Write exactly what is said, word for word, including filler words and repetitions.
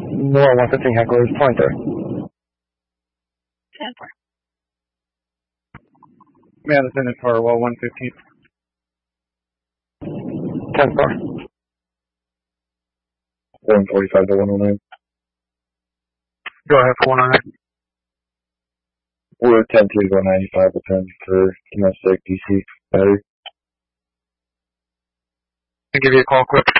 Well, one fifteen heckler is pointer. ten four. Madison is Harwell, one fifteen. ten four. one forty-five to one oh nine. Go ahead for one oh nine. We're ten two to one ninety-five to ten for domestic D C battery. I'll give you a call quick.